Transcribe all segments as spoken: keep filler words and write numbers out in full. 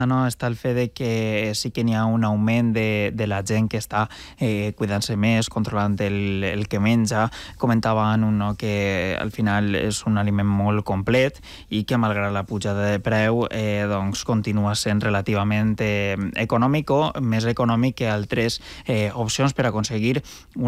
no, està el fet de que sí que n'hi ha un augment de, de la gent que està eh, cuidant-se més, controlant el, el que menja. Comentaven no, que al final és un aliment molt complet i que malgrat la pujada de preu eh, doncs continua sent relativament eh, econòmic o més econòmic que altres eh, opcions per aconseguir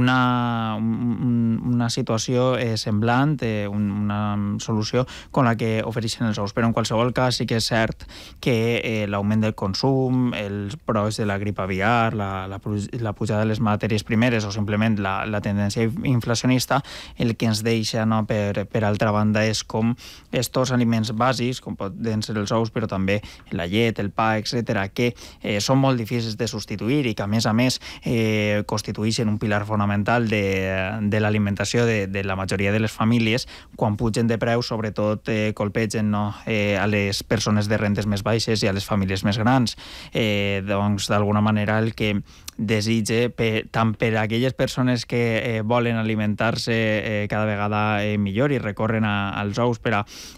una, un, una situació eh, semblant, eh, una solució com la que ofereixen els ous. Però en qualsevol cas sí que és cert que eh, la l'augment del consum, els pros de la grip aviar, la, la, la pujada de les matèries primeres o simplement la, la tendència inflacionista, el que ens deixa no, per, per altra banda és com estos aliments bàsics, com poden ser els ous, però també la llet, el pa, etcètera, que eh, són molt difícils de substituir i que a més a més eh, constitueixen un pilar fonamental de, de l'alimentació de, de la majoria de les famílies, quan pugen de preu, sobretot eh, colpegen no, eh, a les persones de rentes més baixes i a les famílies més grans. Eh, doncs, d'alguna manera, el que desitge, per, tant per a aquelles persones que eh, volen alimentar-se eh, cada vegada eh, millor i recorren a, als ous per a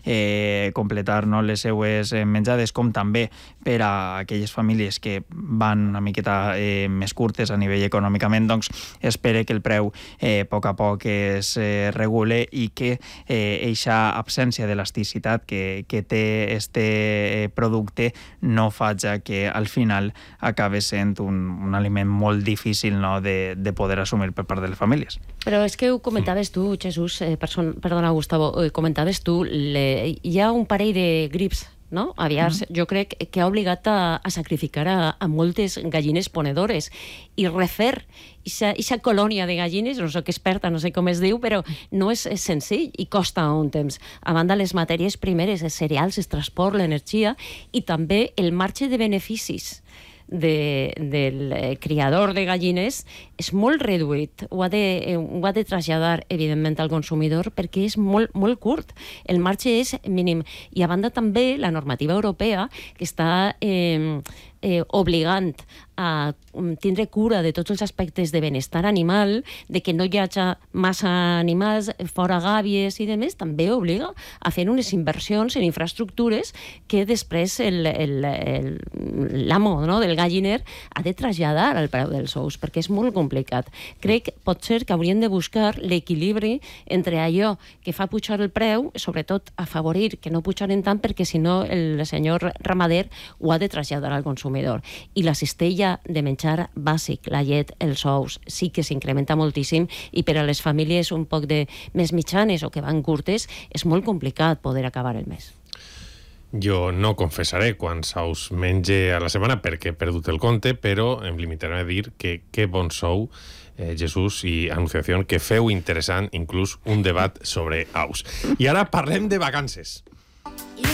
eh, completar no, les seues eh, menjades, com també per a aquelles famílies que van una miqueta eh, més curtes a nivell econòmicament, doncs espere que el preu eh, a poc a poc es eh, regule i que eixa eh, absència d'elasticitat que, que té este eh, producte no faig que al final acabi sent un, un aliment molt difícil no, de, de poder assumir per part de les famílies. Però és que ho comentaves tu, Jesús, eh, person, perdona, Gustavo, eh, comentaves tu, le, hi ha un parell de grips, no? Aviars, mm-hmm. jo crec que ha obligat a, a sacrificar a, a moltes gallines ponedores i refer aquesta colònia de gallines, no soc experta, no sé com es diu, però no és, és senzill i costa un temps. A banda, les matèries primeres, els cereals, el transport, l'energia i també el marge de beneficis de, del criador de gallines és molt reduït. Ho ha de, ho ha de traslladar, evidentment, al consumidor perquè és molt, molt curt. El marge és mínim. I a banda també la normativa europea que està eh, eh, obligant a tindre cura de tots els aspectes de benestar animal, de que no hi hagi massa animals fora gàbies i demés, també obliga a fer unes inversions en infraestructures que després l'amo no, del galliner ha de traslladar al preu dels ous, perquè és molt complicat. Crec pot ser que haurien de buscar l'equilibri entre allò que fa pujar el preu, sobretot afavorir que no pujaren tant, perquè si no el senyor ramader ho ha de traslladar al consumidor. I la cistella de menjar bàsic, la llet, els ous, sí que s'incrementa moltíssim i per a les famílies un poc de més mitjanes o que van curtes és molt complicat poder acabar el mes. Jo no confessaré quants ous menge a la setmana perquè he perdut el compte, però em limitaré a dir que que bon sou, eh, Jesús i Anunciació, que feu interessant inclús un debat sobre ous. I ara parlem de vacances.